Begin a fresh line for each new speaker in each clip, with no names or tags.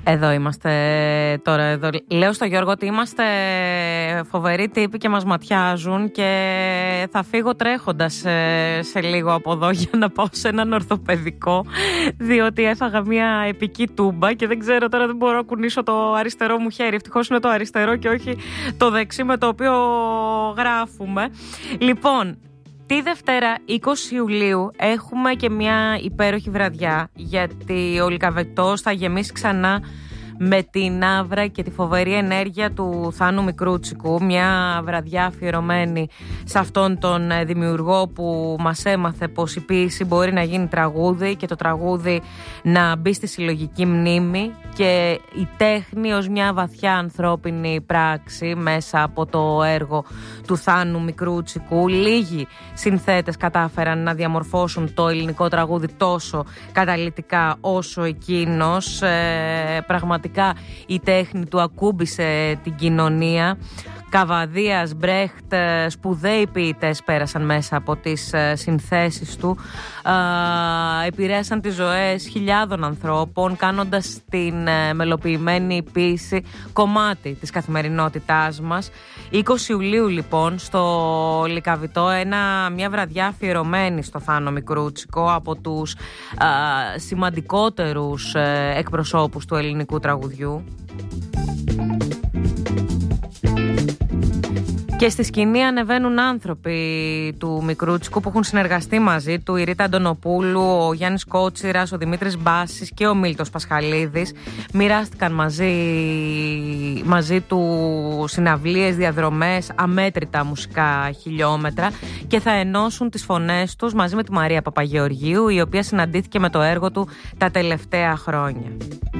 Εδώ είμαστε τώρα. Εδώ. Λέω στο Γιώργο ότι είμαστε φοβεροί τύποι και μας ματιάζουν και θα φύγω τρέχοντας σε λίγο από εδώ για να πάω σε έναν ορθοπαιδικό, διότι έφαγα μια επική τούμπα και δεν ξέρω τώρα, δεν μπορώ να κουνήσω το αριστερό μου χέρι. Ευτυχώς είναι το αριστερό και όχι το δεξί με το οποίο γράφουμε. Λοιπόν, τη Δευτέρα 20 Ιουλίου έχουμε και μια υπέροχη βραδιά, γιατί ο Λυκαβετός θα γεμίσει ξανά με την άβρα και τη φοβερή ενέργεια του Θάνου Μικρούτσικου. Μια βραδιά αφιερωμένη σε αυτόν τον δημιουργό που μας έμαθε πως η ποίηση μπορεί να γίνει τραγούδι και το τραγούδι να μπει στη συλλογική μνήμη και η τέχνη ως μια βαθιά ανθρώπινη πράξη μέσα από το έργο του Θάνου Μικρούτσικου. Λίγοι συνθέτες κατάφεραν να διαμορφώσουν το ελληνικό τραγούδι τόσο καταλυτικά όσο εκείνος. Πραγματικά η τέχνη του ακούμπησε την κοινωνία. Καβαδίας, Μπρέχτ, σπουδαίοι ποιητές πέρασαν μέσα από τις συνθέσεις του, επηρέασαν τις ζωές χιλιάδων ανθρώπων, κάνοντας την μελοποιημένη ποίηση κομμάτι της καθημερινότητάς μας. 20 Ιουλίου λοιπόν στο Λυκαβητό, μια βραδιά αφιερωμένη στο Θάνο Μικρούτσικο από τους σημαντικότερους εκπροσώπους του ελληνικού τραγουδιού. Και στη σκηνή ανεβαίνουν άνθρωποι του Μικρούτσικου που έχουν συνεργαστεί μαζί του. Η Ρίτα Αντωνοπούλου, ο Γιάννης Κότσιρας, ο Δημήτρης Μπάσης και ο Μίλτος Πασχαλίδης. Μοιράστηκαν μαζί του συναυλίες, διαδρομές, αμέτρητα μουσικά χιλιόμετρα και θα ενώσουν τις φωνές τους μαζί με τη Μαρία Παπαγεωργίου, η οποία συναντήθηκε με το έργο του τα τελευταία χρόνια.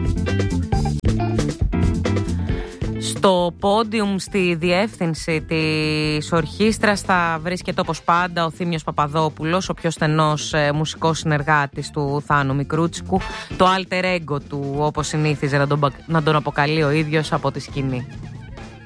Στο πόντιουμ, στη διεύθυνση της ορχήστρας θα βρίσκεται όπως πάντα ο Θήμιος Παπαδόπουλος, ο πιο στενός μουσικός συνεργάτης του Θάνου Μικρούτσικου, το alter ego του όπως συνήθιζε να τον αποκαλεί ο ίδιος από τη σκηνή.